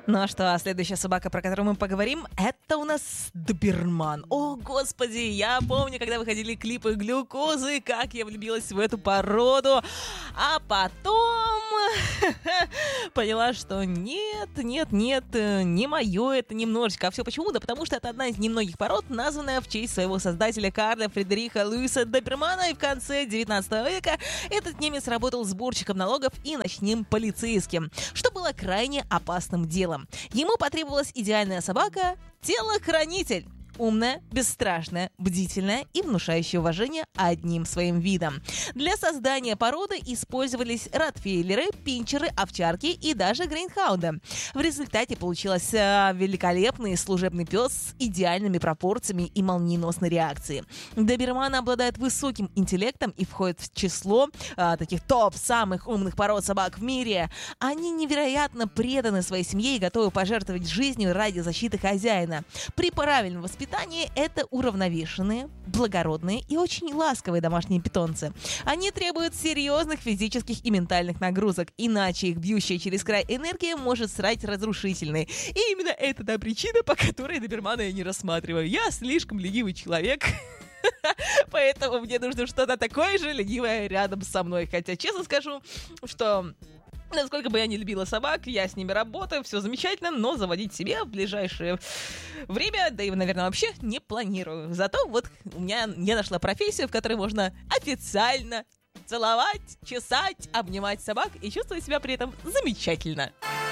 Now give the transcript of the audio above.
Ну а что, следующая собака, про которую мы поговорим, это у нас доберман. О, господи, я помню, когда выходили клипы глюкозы, как я влюбилась в эту породу, а потом поняла, что нет, не мое это немножечко. А все почему? Да потому что это одна из немногих пород, названная в честь своего создателя Карла Фредериха Луиса добермана, и в конце 19 века этот немец работал сборщиком налогов и ночным полицейским, что было крайне опасным делом. Ему потребовалась идеальная собака – телохранитель. Умная, бесстрашная, бдительная и внушающая уважение одним своим видом. Для создания породы использовались ротвейлеры, пинчеры, овчарки и даже грейнхаунды. В результате получился великолепный служебный пес с идеальными пропорциями и молниеносной реакцией. Доберманы обладают высоким интеллектом и входят в число таких топ самых умных пород собак в мире. Они невероятно преданы своей семье и готовы пожертвовать жизнью ради защиты хозяина. При правильном воспитании это уравновешенные, благородные и очень ласковые домашние питомцы. Они требуют серьезных физических и ментальных нагрузок, иначе их бьющая через край энергия может стать разрушительной. И именно это та причина, по которой добермана я не рассматриваю. Я слишком ленивый человек. Поэтому мне нужно что-то такое же ленивое рядом со мной. Хотя, честно скажу, что насколько бы я не любила собак, я с ними работаю, все замечательно, но заводить себе в ближайшее время, да и, наверное, вообще не планирую. Зато вот я нашла профессию, в которой можно официально целовать, чесать, обнимать собак и чувствовать себя при этом замечательно.